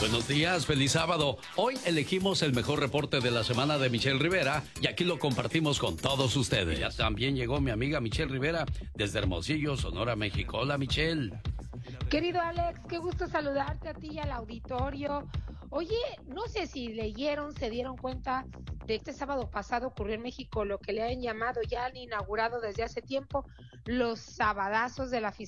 Buenos días, feliz sábado. Hoy elegimos el mejor reporte de la semana de Michelle Rivera y aquí lo compartimos con todos ustedes. Ya también llegó mi amiga Michelle Rivera desde Hermosillo, Sonora, México. Hola, Michelle. Querido Alex, qué gusto saludarte a ti y al auditorio. Oye, no sé si leyeron, se dieron cuenta de este sábado pasado ocurrió en México lo que le han llamado, ya han inaugurado desde hace tiempo, los sabadazos de la